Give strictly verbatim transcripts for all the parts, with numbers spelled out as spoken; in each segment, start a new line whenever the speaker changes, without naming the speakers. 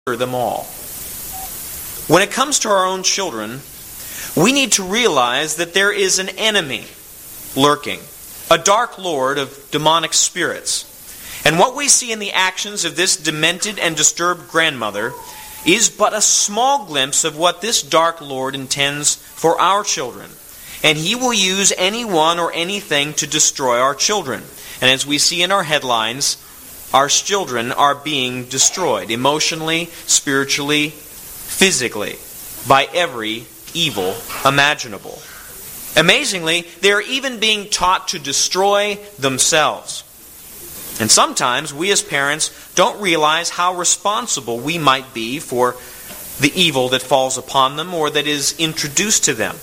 them all. When it comes to our own children, we need to realize that there is an enemy lurking, a dark lord of demonic spirits. And what we see in the actions of this demented and disturbed grandmother is but a small glimpse of what this dark lord intends for our children. And he will use anyone or anything to destroy our children. And as we see in our headlines, our children are being destroyed emotionally, spiritually, physically, by every evil imaginable. Amazingly, they are even being taught to destroy themselves. And sometimes we as parents don't realize how responsible we might be for the evil that falls upon them or that is introduced to them.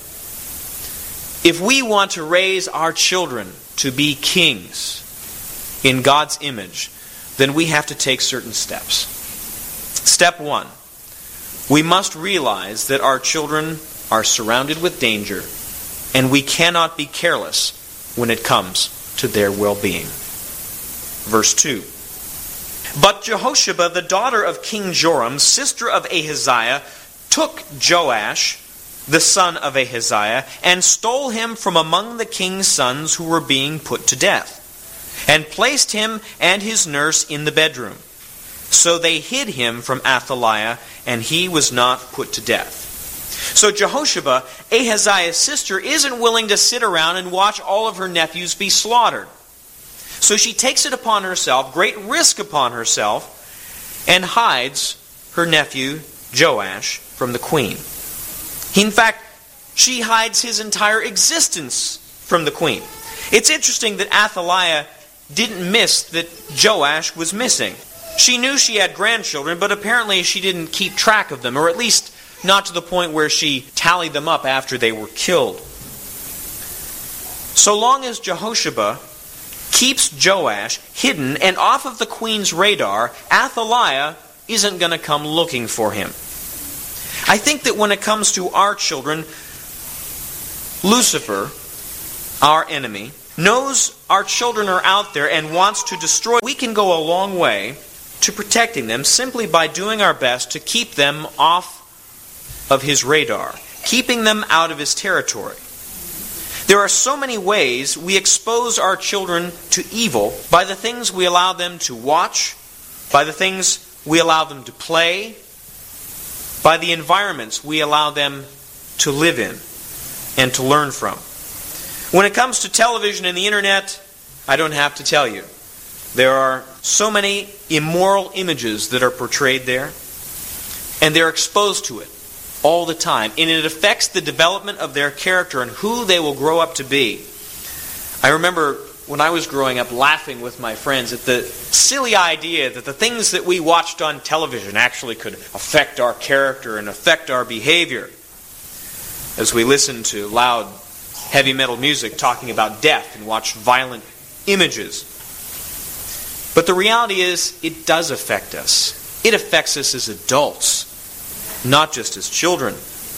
If we want to raise our children to be kings in God's image, then we have to take certain steps. Step one, we must realize that our children are surrounded with danger, and we cannot be careless when it comes to their well-being. Verse two. But Jehosheba, the daughter of King Joram, sister of Ahaziah, took Joash, the son of Ahaziah, and stole him from among the king's sons who were being put to death, and placed him and his nurse in the bedroom. So they hid him from Athaliah, and he was not put to death. So Jehosheba, Ahaziah's sister, isn't willing to sit around and watch all of her nephews be slaughtered. So she takes it upon herself, great risk upon herself, and hides her nephew Joash from the queen. In fact, she hides his entire existence from the queen. It's interesting that Athaliah didn't miss that Joash was missing. She knew she had grandchildren, but apparently she didn't keep track of them, or at least not to the point where she tallied them up after they were killed. So long as Jehosheba keeps Joash hidden and off of the queen's radar, Athaliah isn't going to come looking for him. I think that when it comes to our children, Lucifer, our enemy, knows our children are out there and wants to destroy. We can go a long way to protecting them simply by doing our best to keep them off of his radar, keeping them out of his territory. There are so many ways we expose our children to evil by the things we allow them to watch, by the things we allow them to play, by the environments we allow them to live in and to learn from. When it comes to television and the internet, I don't have to tell you. There are so many immoral images that are portrayed there, and they're exposed to it all the time, and it affects the development of their character and who they will grow up to be. I remember when I was growing up laughing with my friends at the silly idea that the things that we watched on television actually could affect our character and affect our behavior. As we listened to loud, heavy metal music talking about death and watched violent images. But the reality is, it does affect us. It affects us as adults, not just as children.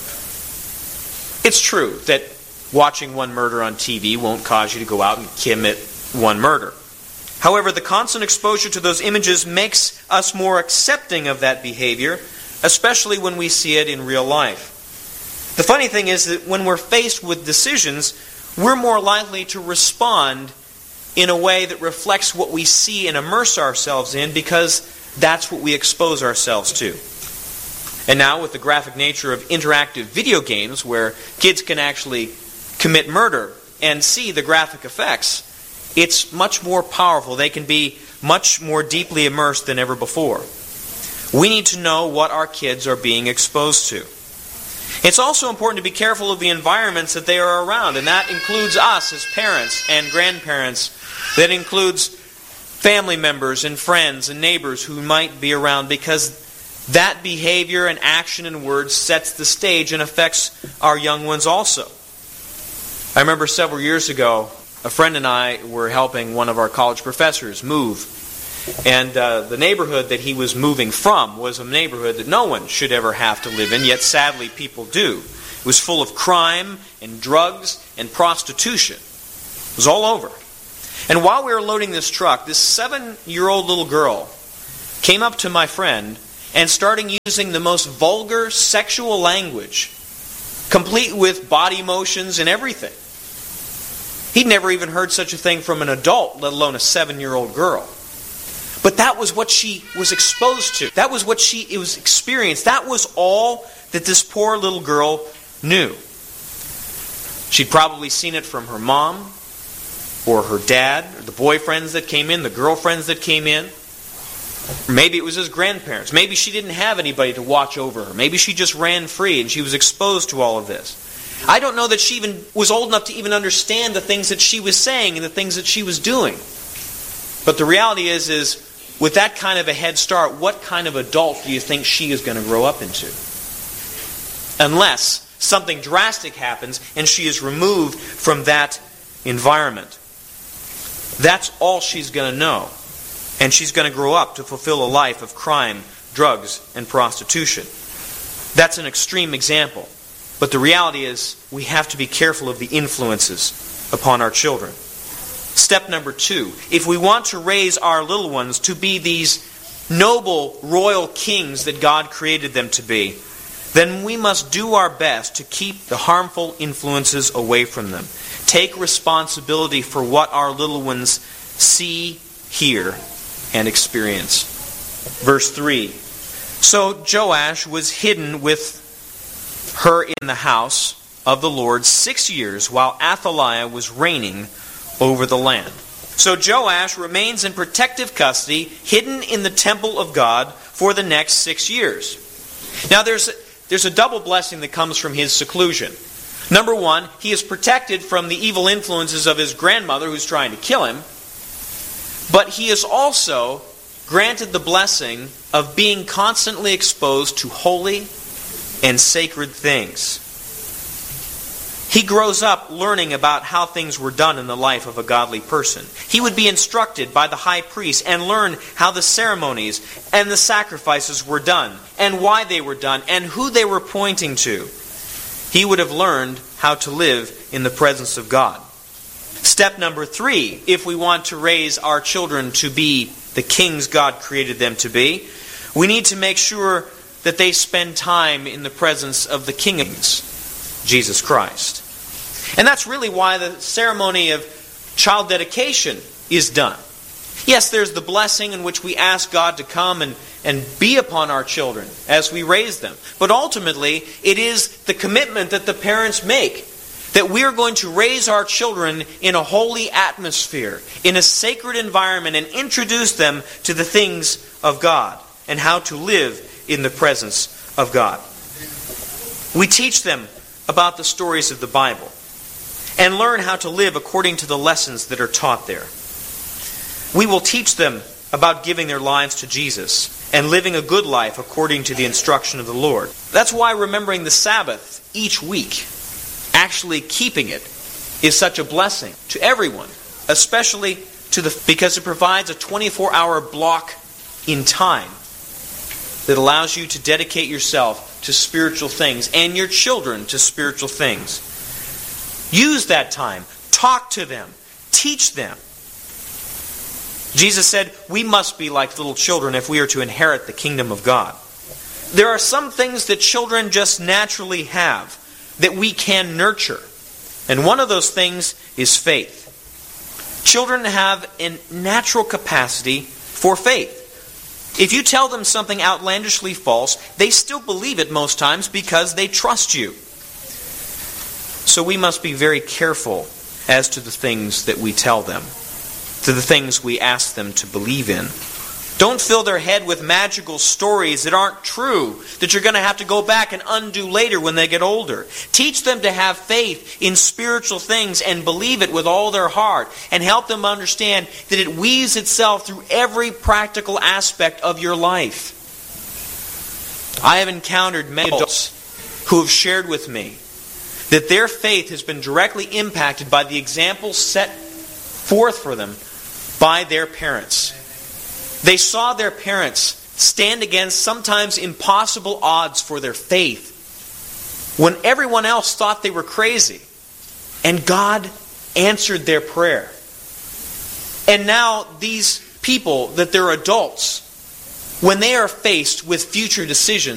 It's true that watching one murder on T V won't cause you to go out and commit one murder. However, the constant exposure to those images makes us more accepting of that behavior, especially when we see it in real life. The funny thing is that when we're faced with decisions, we're more likely to respond in a way that reflects what we see and immerse ourselves in, because that's what we expose ourselves to. And now with the graphic nature of interactive video games where kids can actually commit murder and see the graphic effects, it's much more powerful. They can be much more deeply immersed than ever before. We need to know what our kids are being exposed to. It's also important to be careful of the environments that they are around, and that includes us as parents and grandparents. That includes family members and friends and neighbors who might be around, because that behavior and action and words sets the stage and affects our young ones also. I remember several years ago, a friend and I were helping one of our college professors move. And uh, the neighborhood that he was moving from was a neighborhood that no one should ever have to live in, yet sadly people do. It was full of crime and drugs and prostitution. It was all over. And while we were loading this truck, this seven-year-old little girl came up to my friend and starting using the most vulgar sexual language, complete with body motions and everything. He'd never even heard such a thing from an adult, let alone a seven-year-old girl. But that was what she was exposed to. That was what she it was experienced. That was all that this poor little girl knew. She'd probably seen it from her mom, or her dad, or the boyfriends that came in, the girlfriends that came in. Or maybe it was his grandparents. Maybe she didn't have anybody to watch over her. Maybe she just ran free and she was exposed to all of this. I don't know that she even was old enough to even understand the things that she was saying and the things that she was doing. But the reality is, is with that kind of a head start, what kind of adult do you think she is going to grow up into? Unless something drastic happens and she is removed from that environment. That's all she's going to know. And she's going to grow up to fulfill a life of crime, drugs, and prostitution. That's an extreme example. But the reality is, we have to be careful of the influences upon our children. Step number two, if we want to raise our little ones to be these noble royal kings that God created them to be, then we must do our best to keep the harmful influences away from them. Take responsibility for what our little ones see, hear, and experience. Verse three. So Joash was hidden with her in the house of the Lord six years while Athaliah was reigning over the land. So Joash remains in protective custody, hidden in the temple of God for the next six years. Now there's, there's a double blessing that comes from his seclusion. Number one, he is protected from the evil influences of his grandmother who's trying to kill him. But he is also granted the blessing of being constantly exposed to holy and sacred things. He grows up learning about how things were done in the life of a godly person. He would be instructed by the high priest and learn how the ceremonies and the sacrifices were done, and why they were done, and who they were pointing to. He would have learned how to live in the presence of God. Step number three, if we want to raise our children to be the kings God created them to be, we need to make sure that they spend time in the presence of the King of Kings, Jesus Christ. And that's really why the ceremony of child dedication is done. Yes, there's the blessing in which we ask God to come and, and be upon our children as we raise them. But ultimately, it is the commitment that the parents make that we are going to raise our children in a holy atmosphere, in a sacred environment, and introduce them to the things of God and how to live in the presence of God. We teach them about the stories of the Bible and learn how to live according to the lessons that are taught there. We will teach them about giving their lives to Jesus and living a good life according to the instruction of the Lord. That's why remembering the Sabbath each week, actually keeping it, is such a blessing to everyone, especially to the because it provides a twenty-four hour block in time that allows you to dedicate yourself to spiritual things and your children to spiritual things. Use that time. Talk to them. Teach them. Jesus said, we must be like little children if we are to inherit the kingdom of God. There are some things that children just naturally have that we can nurture. And one of those things is faith. Children have a natural capacity for faith. If you tell them something outlandishly false, they still believe it most times because they trust you. So we must be very careful as to the things that we tell them, to the things we ask them to believe in. Don't fill their head with magical stories that aren't true, that you're going to have to go back and undo later when they get older. Teach them to have faith in spiritual things and believe it with all their heart, and help them understand that it weaves itself through every practical aspect of your life. I have encountered many adults who have shared with me that their faith has been directly impacted by the example set forth for them by their parents. They saw their parents stand against sometimes impossible odds for their faith when everyone else thought they were crazy. And God answered their prayer. And now these people, that they're adults, when they are faced with future decisions,